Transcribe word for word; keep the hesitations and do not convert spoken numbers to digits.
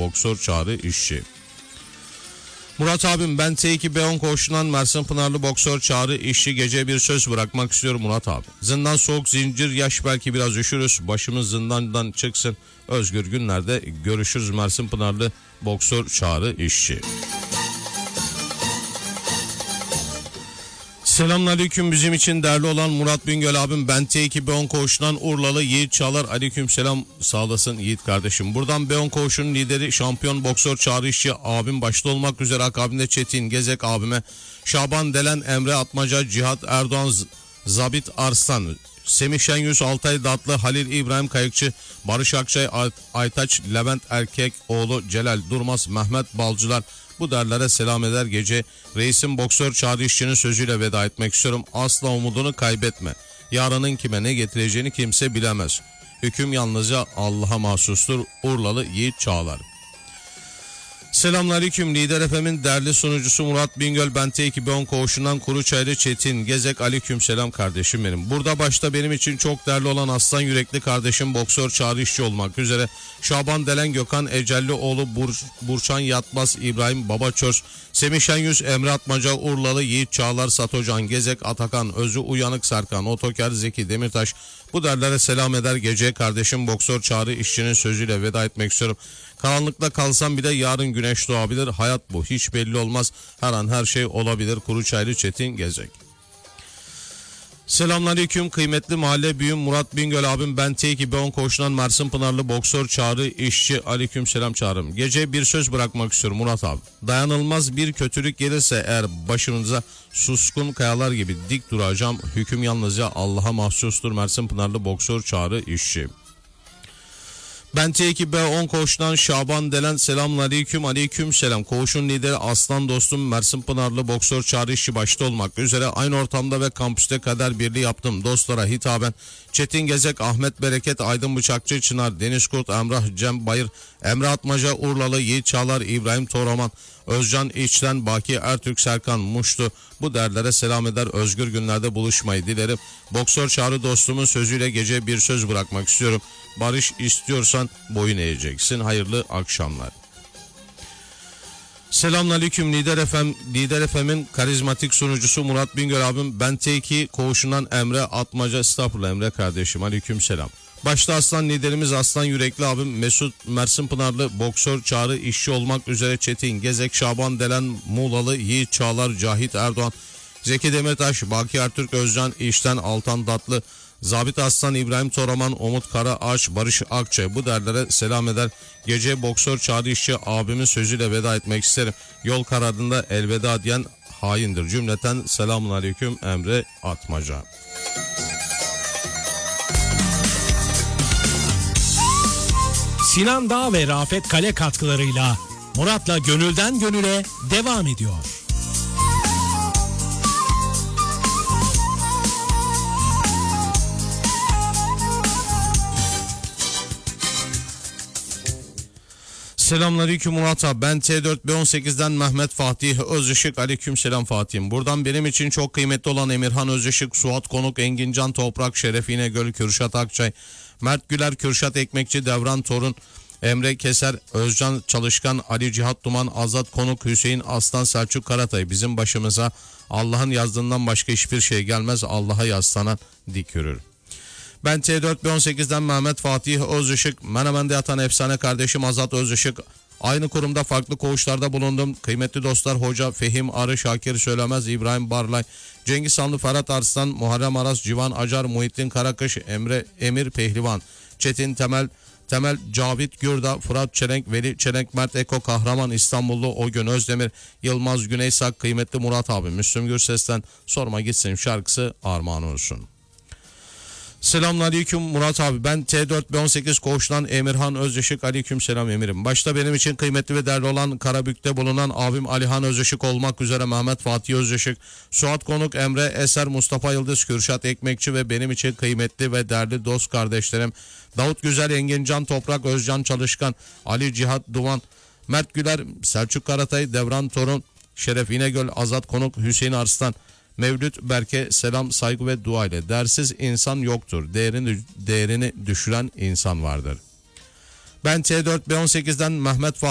Boksör Çağrı İşçi. Murat abim, ben T iki B on koğuşundan Mersin Pınarlı Boksör Çağrı İşçi, gece bir söz bırakmak istiyorum Murat abi. Zindan soğuk, zincir yaş, belki biraz üşürüz, başımız zindandan çıksın. Özgür günlerde görüşürüz Mersin Pınarlı Boksör Çağrı İşçi. Selamünaleyküm, bizim için değerli olan Murat Bingöl abim, ben T iki B on koğuşundan Urlalı Yiğit Çağlar. Aleyküm selam, sağ olasın Yiğit kardeşim. Buradan B on koğuşunun lideri şampiyon boksör Çağrı İşçi abim başta olmak üzere akabinde Çetin Gezek abime, Şaban Delen, Emre Atmaca, Cihat Erdoğan, Zabit Arslan, Semih Şenyüz, Altay Datlı, Halil İbrahim Kayıkçı, Barış Akçay, Aytaç, Levent Erkekoğlu, Celal Durmaz, Mehmet Balcılar, bu derlere selam eder gece reisim boksör Çağrı İşçi'nin sözüyle veda etmek istiyorum. Asla umudunu kaybetme. Yarının kime ne getireceğini kimse bilemez. Hüküm yalnızca Allah'a mahsustur. Urlalı Yiğit Çağlar. Selamünaleyküm, Lider F M'in değerli sunucusu Murat Bingöl, ben T iki B on koğuşundan Kuruçaylı Çetin Gezek. Aleyküm selam kardeşim benim. Burada başta benim için çok değerli olan aslan yürekli kardeşim boksör Çağrı İşçi olmak üzere Şaban Delen, Gökhan Ecellioğlu, Bur Burçan Yatmaz, İbrahim Babaçöz, Semih Şenyüz, Emre Atmaca, Urlalı Yiğit Çağlar, Satocan Gezek, Atakan Özü, Uyanık Serkan, Otoker Zeki Demirtaş, bu derlere selam eder gece kardeşim boksör Çağrı İşçi'nin sözüyle veda etmek istiyorum. Karanlıkta kalsam bile yarın güneş doğabilir. Hayat bu, hiç belli olmaz. Her an her şey olabilir. Kuruçaylı Çetin Gezek. Selamünaleyküm, kıymetli mahalle büyüğüm Murat Bingöl abim, ben T iki B on koğuşundan Mersin Pınarlı boksör Çağrı İşçi. Aleyküm selam Çağrım. Gece bir söz bırakmak istiyorum Murat abi. Dayanılmaz bir kötülük gelirse eğer başınıza, suskun kayalar gibi dik duracağım. Hüküm yalnızca Allah'a mahsustur. Mersin Pınarlı boksör Çağrı İşçi. Ben T iki B on koğuşundan Şaban Delen, selamünaleyküm. Aleyküm selam. Koğuşun lideri aslan dostum Mersin Pınarlı boksör Çağrı İşçi başta olmak üzere aynı ortamda ve kampüste kader birliği yaptım. Dostlara hitaben Çetin Gezek, Ahmet Bereket, Aydın Bıçakçı, Çınar Deniz Kurt, Emrah Cem Bayır, Emre Atmaca, Urlalı Yiğit Çağlar, İbrahim Toraman, Özcan İçten, Baki Ertürk, Serkan Muştu, bu derlere selam eder. Özgür günlerde buluşmayı dilerim. Boksör Çağrı dostumun sözüyle gece bir söz bırakmak istiyorum. Barış istiyorsan boyun eğeceksin. Hayırlı akşamlar. Selamünaleyküm, Lider F M, Lider F M'in karizmatik sunucusu Murat Bingöl abim, ben T iki koğuşundan Emre Atmaca, estağfurullah Emre kardeşim, aleyküm selam. Başta aslan liderimiz aslan yürekli abim Mesut, Mersin Pınarlı boksör Çağrı İşçi olmak üzere Çetin Gezek, Şaban Delen, Muğlalı Yiğit Çağlar, Cahit Erdoğan, Zeki Demirtaş, Baki Ertürk, Özcan İşten, Altan Datlı, Zabit Aslan, İbrahim Toraman, Umut Karaağaç, Barış Akçay, bu derlere selam eder. Gece boksör Çağrı İşçi abimin sözüyle veda etmek isterim. Yol kararında elveda diyen haindir. Cümleten selamun aleyküm Emre Atmaca. Sinan Dağ ve Rafet Kale katkılarıyla Murat'la Gönülden Gönüle devam ediyor. Selamünaleyküm Murat abi, ben T dört B on sekizden Mehmet Fatih Özışık. Aleyküm selam Fatih'im. Buradan benim için çok kıymetli olan Emirhan Özışık, Suat Konuk, Engincan Toprak, Şeref İnegöl, Kürşat Akçay, Mert Güler, Kürşat Ekmekçi, Devran Torun, Emre Keser, Özcan Çalışkan, Ali Cihat Duman, Azat Konuk, Hüseyin Aslan, Selçuk Karatay. Bizim başımıza Allah'ın yazdığından başka hiçbir şey gelmez. Allah'a yaslanan dik yürür. Ben T dört B on sekizden Mehmet Fatih Özışık, Menemen'de yatan efsane kardeşim Azat Özışık. Aynı kurumda farklı koğuşlarda bulundum. Kıymetli dostlar Hoca Fehim Arı, Şakir Söylemez, İbrahim Barlay, Cengiz Sanlı, Ferhat Arslan, Muharrem Aras, Civan Acar, Muhittin Karakış, Emre Emir Pehlivan, Çetin Temel, Temel Cavit Gürda, Fırat Çelenk, Veli Çelenk, Mert Eko Kahraman, İstanbullu Ogün Özdemir, Yılmaz Güneysak, kıymetli Murat abi, Müslüm Gürses'ten Sorma Gitsin şarkısı armağan olsun. Selamünaleyküm Murat abi, ben T dört B on sekiz koğuştan Emirhan Özışık. Aleyküm selam emirim. Başta benim için kıymetli ve değerli olan Karabük'te bulunan abim Alihan Özışık olmak üzere Mehmet Fatih Özışık, Suat Konuk, Emre Eser, Mustafa Yıldız, Kürşat Ekmekçi ve benim için kıymetli ve değerli dost kardeşlerim Davut Güzel, Engincan Toprak, Özcan Çalışkan, Ali Cihat Duvan, Mert Güler, Selçuk Karatay, Devran Torun, Şeref İnegöl, Azat Konuk, Hüseyin Arslan, Mevlüt Berke selam, saygı ve dua ile. Değersiz insan yoktur. Değerini, değerini düşüren insan vardır. Ben T dört B on sekizden Mehmet Fatih